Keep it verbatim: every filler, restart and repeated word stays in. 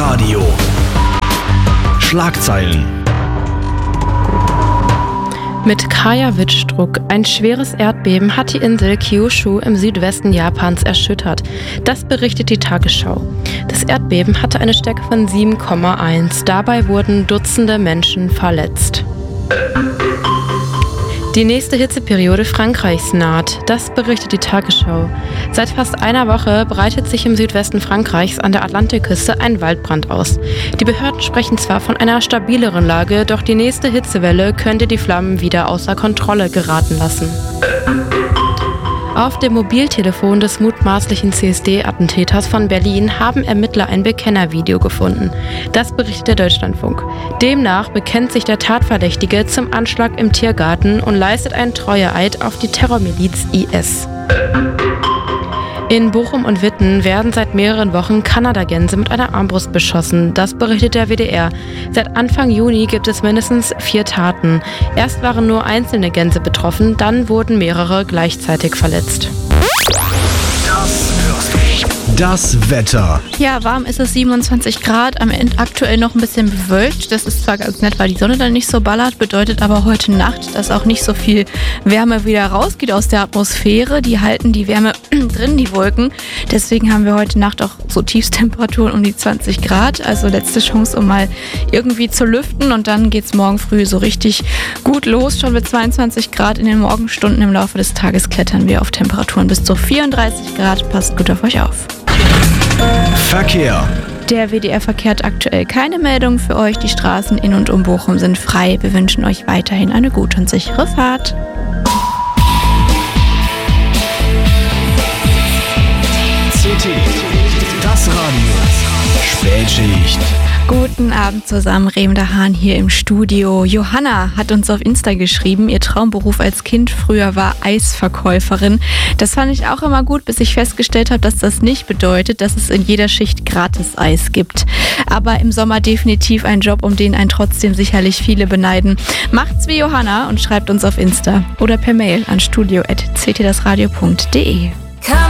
Radio. Schlagzeilen. Mit Kaya Wittstruck. Ein schweres Erdbeben hat die Insel Kyushu im Südwesten Japans erschüttert. Das berichtet die Tagesschau. Das Erdbeben hatte eine Stärke von sieben Komma eins. Dabei wurden Dutzende Menschen verletzt. Die nächste Hitzeperiode Frankreichs naht. Das berichtet die Tagesschau. Seit fast einer Woche breitet sich im Südwesten Frankreichs an der Atlantikküste ein Waldbrand aus. Die Behörden sprechen zwar von einer stabileren Lage, doch die nächste Hitzewelle könnte die Flammen wieder außer Kontrolle geraten lassen. Auf dem Mobiltelefon des mutmaßlichen C S D-Attentäters von Berlin haben Ermittler ein Bekennervideo gefunden. Das berichtet der Deutschlandfunk. Demnach bekennt sich der Tatverdächtige zum Anschlag im Tiergarten und leistet einen Treueeid auf die Terrormiliz I S. In Bochum und Witten werden seit mehreren Wochen Kanadagänse mit einer Armbrust beschossen. Das berichtet der W D R. Seit Anfang Juni gibt es mindestens vier Taten. Erst waren nur einzelne Gänse betroffen, dann wurden mehrere gleichzeitig verletzt. Das hörst du. Das Wetter. Ja, warm ist es, siebenundzwanzig Grad, am Ende aktuell noch ein bisschen bewölkt. Das ist zwar ganz nett, weil die Sonne dann nicht so ballert, bedeutet aber heute Nacht, dass auch nicht so viel Wärme wieder rausgeht aus der Atmosphäre. Die halten die Wärme drin, die Wolken. Deswegen haben wir heute Nacht auch so Tiefstemperaturen um die zwanzig Grad. Also letzte Chance, um mal irgendwie zu lüften. Und dann geht's morgen früh so richtig gut los. Schon mit zweiundzwanzig Grad in den Morgenstunden im Laufe des Tages klettern wir auf Temperaturen bis zu vierunddreißig Grad. Passt gut auf euch auf. Verkehr. Der W D R verkehrt aktuell keine Meldung für euch. Die Straßen in und um Bochum sind frei. Wir wünschen euch weiterhin eine gute und sichere Fahrt. C T. Das Radio. Spätschicht. Guten Abend zusammen, Remda Hahn hier im Studio. Johanna hat uns auf Insta geschrieben, ihr Traumberuf als Kind früher war Eisverkäuferin. Das fand ich auch immer gut, bis ich festgestellt habe, dass das nicht bedeutet, dass es in jeder Schicht gratis Eis gibt. Aber im Sommer definitiv ein Job, um den einen trotzdem sicherlich viele beneiden. Macht's wie Johanna und schreibt uns auf Insta oder per Mail an studio at c t das radio punkt d e.